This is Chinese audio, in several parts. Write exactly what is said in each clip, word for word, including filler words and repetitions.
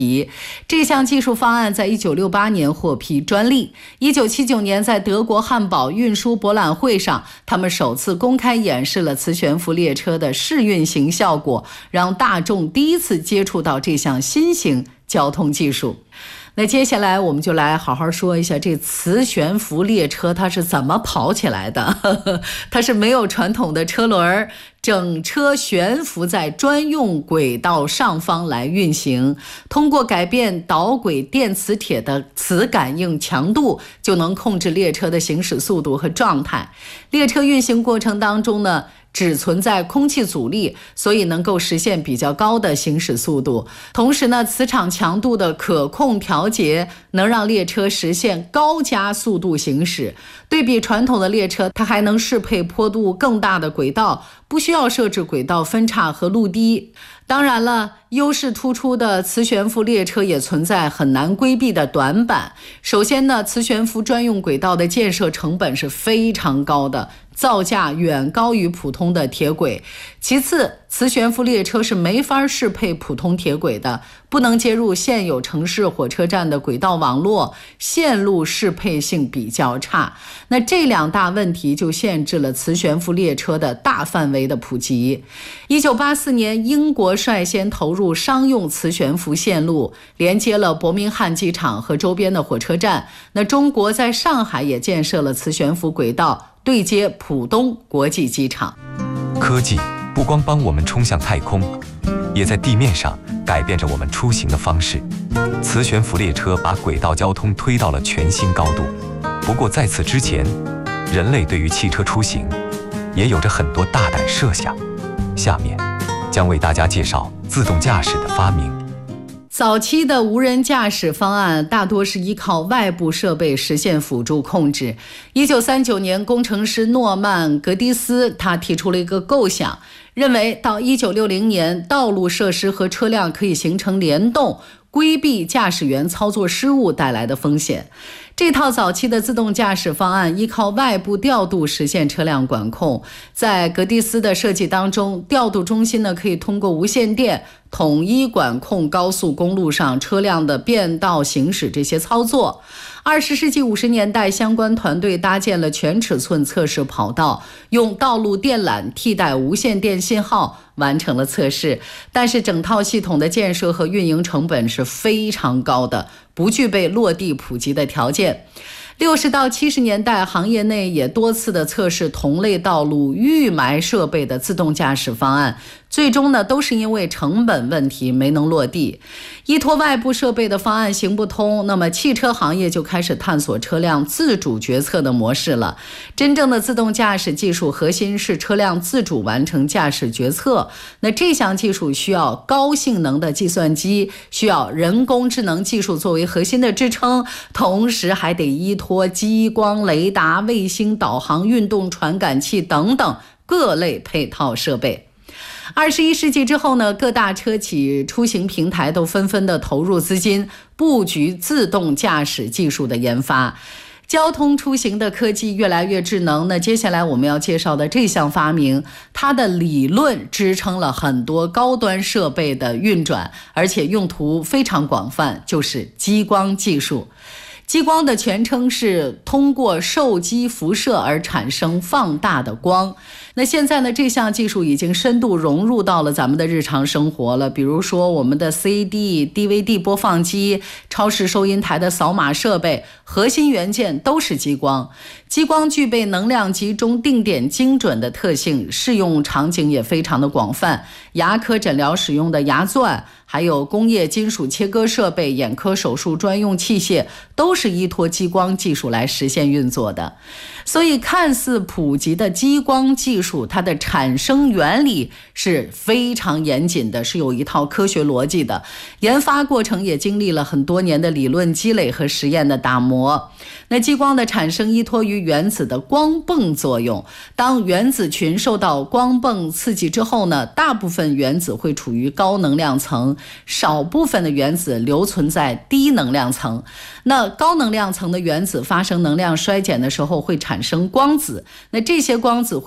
这项技术方案在一九六八年获批专利。一九七九年，在德国汉堡运输博览会上，他们首次公开演示了磁悬浮列车的试运行效果，让大众第一次接触到这项新型交通技术。那接下来我们就来好好说一下这磁悬浮列车它是怎么跑起来的。它是没有传统的车轮，整车悬浮在专用轨道上方来运行，通过改变导轨电磁铁的磁感应强度，就能控制列车的行驶速度和状态。列车运行过程当中呢，只存在空气阻力，所以能够实现比较高的行驶速度。同时呢，磁场强度的可控调节能让列车实现高加速度行驶。对比传统的列车，它还能适配坡度更大的轨道，不需要设置轨道分叉和路堤。当然了，优势突出的磁悬浮列车也存在很难规避的短板。首先呢，磁悬浮专用轨道的建设成本是非常高的，造价远高于普通的铁轨。其次，磁悬浮列车是没法适配普通铁轨的，不能接入现有城市火车站的轨道网络，线路适配性比较差。那这两大问题就限制了磁悬浮列车的大范围的普及。一九八四年，英国率先投入商用磁悬浮线路，连接了伯明翰机场和周边的火车站。那中国在上海也建设了磁悬浮轨道，对接浦东国际机场。 科技不光帮我们冲向太空，也在地面上改变着我们出行的方式。磁悬浮列车把轨道交通推到了全新高度。不过在此之前，人类对于汽车出行也有着很多大胆设想。下面将为大家介绍自动驾驶的发明。 早期的无人驾驶方案大多是依靠外部设备实现辅助控制。一九三九年，工程师诺曼·格迪斯他提出了一个构想，认为到一九六零年，道路设施和车辆可以形成联动，规避驾驶员操作失误带来的风险。这套早期的自动驾驶方案依靠外部调度实现车辆管控。在格迪斯的设计当中，调度中心呢可以通过无线电统一管控高速公路上车辆的变道行驶这些操作。二十世纪五十年代，相关团队搭建了全尺寸测试跑道，用道路电缆替代无线电信号，完成了测试。但是整套系统的建设和运营成本是非常高的，不具备落地普及的条件。六十到七十年代，行业内也多次的测试同类道路预埋设备的自动驾驶方案，最终呢都是因为成本问题没能落地。依托外部设备的方案行不通，那么汽车行业就开始探索车辆自主决策的模式了。真正的自动驾驶技术核心是车辆自主完成驾驶决策，那这项技术需要高性能的计算机，需要人工智能技术作为核心的支撑，同时还得依托激光、雷达、卫星导航、运动传感器等等各类配套设备。二十一世纪之后呢，各大车企出行平台都纷纷的投入资金，布局自动驾驶技术的研发。交通出行的科技越来越智能，那接下来我们要介绍的这项发明，它的理论支撑了很多高端设备的运转，而且用途非常广泛，就是激光技术。激光的全称是通过受激辐射而产生放大的光。那现在呢，这项技术已经深度融入到了咱们的日常生活了，比如说我们的 C D、D V D 播放机、超市收银台的扫码设备，核心元件都是激光。激光具备能量集中、定点精准的特性，适用场景也非常的广泛。牙科诊疗使用的牙钻，还有工业金属切割设备、眼科手术专用器械，都是依托激光技术来实现运作的。所以看似普及的激光技术，它的产生原理是非常严谨的，是有一套科学逻辑的。研发过程也经历了很多年的理论积累和实验的打磨。那激光的产生依托于原子的光泵作用，当原子群受到光泵刺激之后呢，大部分原子会处于高能量层，少部分的原子留存在低能量层。那高能量层的原子发生能量衰减的时候会产生光子，那这些光子会带动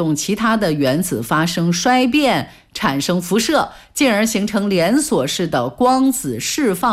动其他的原子发生衰变，产生辐射，进而形成连锁式的光子释放